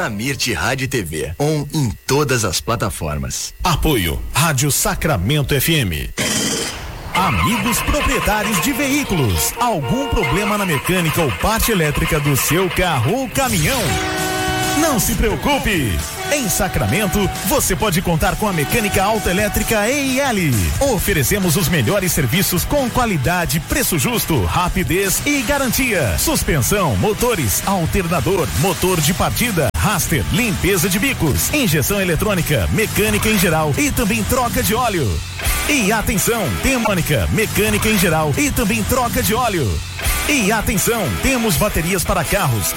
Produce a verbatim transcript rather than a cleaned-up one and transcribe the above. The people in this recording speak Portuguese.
na Mirte Rádio e T V, on em todas as plataformas. Apoio Rádio Sacramento F M. Amigos proprietários de veículos, algum problema na mecânica ou parte elétrica do seu carro ou caminhão? Não se preocupe! Em Sacramento, você pode contar com a Mecânica Autoelétrica E I L. Oferecemos os melhores serviços com qualidade, preço justo, rapidez e garantia. Suspensão, motores, alternador, motor de partida, raster, limpeza de bicos, injeção eletrônica, mecânica em geral e também troca de óleo. E atenção, tem mecânica, mecânica em geral e também troca de óleo. E atenção, temos baterias para carros,